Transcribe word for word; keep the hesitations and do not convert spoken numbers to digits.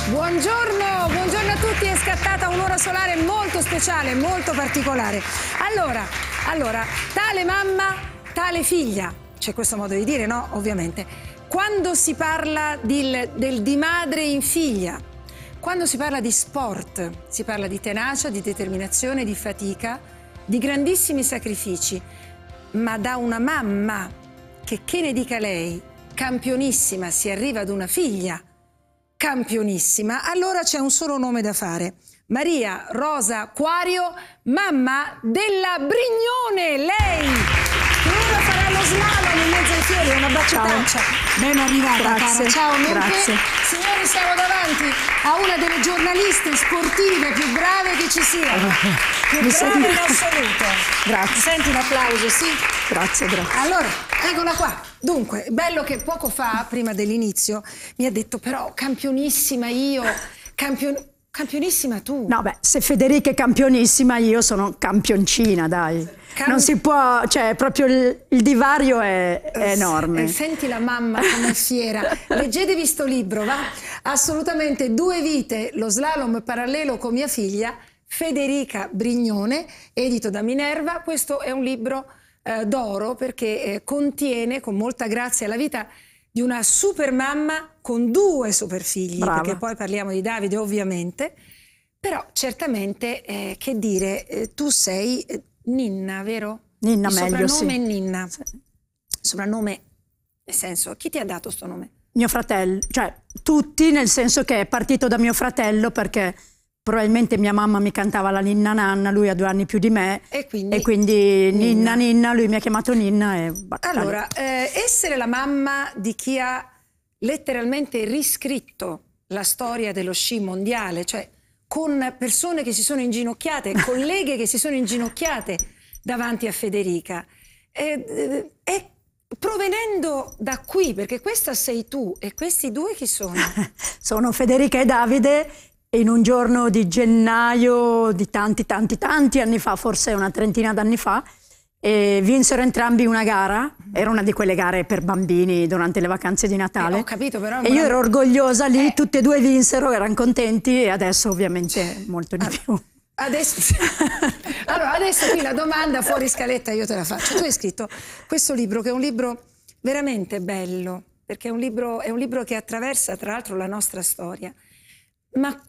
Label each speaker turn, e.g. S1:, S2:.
S1: Buongiorno, buongiorno a tutti, è scattata un'ora solare molto speciale, molto particolare. Allora, allora, tale mamma, tale figlia, c'è questo modo di dire, no? Ovviamente. Quando si parla di, del di madre in figlia, quando si parla di sport, si parla di tenacia, di determinazione, di fatica, di grandissimi sacrifici, ma da una mamma che, che ne dica lei, campionissima, si arriva ad una figlia campionissima, allora c'è un solo nome da fare. Maria Rosa Quario, mamma della Brignone, lei che ora farà lo slalom in mezzo ai fiori, una baciataccia. Ben arrivata,
S2: Grazie.
S1: cara. Ciao, nonché,
S2: Grazie.
S1: signori, siamo davanti a una delle giornaliste sportive più brave che ci sia, più
S2: Mi
S1: brave
S2: senti-
S1: in assoluto.
S2: Grazie.
S1: Senti un applauso, sì?
S2: Grazie, grazie.
S1: Allora, eccola qua. Dunque, bello che poco fa, prima dell'inizio, mi ha detto però campionissima io, campion... campionissima tu.
S2: No, beh, se Federica è campionissima, io sono campioncina, dai.
S1: Cam-
S2: Non si può, cioè, proprio il, il divario è, è enorme.
S1: Eh, senti la mamma come fiera. Leggetevi sto libro, va? Assolutamente, Due vite, lo slalom parallelo con mia figlia, Federica Brignone, edito da Minerva. Questo è un libro eh, d'oro perché eh, contiene, con molta grazia, la vita di una super mamma con due super figli,
S2: Brava.
S1: perché poi parliamo di Davide ovviamente, però certamente, eh, che dire, eh, tu sei eh, Ninna, vero?
S2: Ninna
S1: Il
S2: meglio,
S1: soprannome
S2: sì.
S1: è Ninna.
S2: Sì.
S1: Soprannome, nel senso, chi ti ha dato sto nome?
S2: Mio fratello, cioè tutti, nel senso che è partito da mio fratello perché probabilmente mia mamma mi cantava la ninna nanna, lui ha due anni più di me
S1: E quindi,
S2: e quindi
S1: Ninna.
S2: ninna ninna, lui mi ha chiamato Ninna e
S1: Allora, eh, essere la mamma di chi ha letteralmente riscritto la storia dello sci mondiale, cioè con persone che si sono inginocchiate, colleghe che si sono inginocchiate davanti a Federica, eh, eh, è provenendo da qui, perché questa sei tu e questi due chi sono?
S2: sono Federica e Davide e in un giorno di gennaio di tanti tanti tanti anni fa, forse una trentina d'anni fa, e vinsero entrambi una gara. Era una di quelle gare per bambini durante le vacanze di Natale.
S1: Eh, ho capito, però...
S2: E io ero orgogliosa lì,
S1: Eh.
S2: tutte e due vinsero, erano contenti e adesso ovviamente molto di più.
S1: Adesso, allora, adesso qui la domanda fuori scaletta io te la faccio. Tu hai scritto questo libro che è un libro veramente bello, perché è un libro, è un libro che attraversa tra l'altro la nostra storia. Ma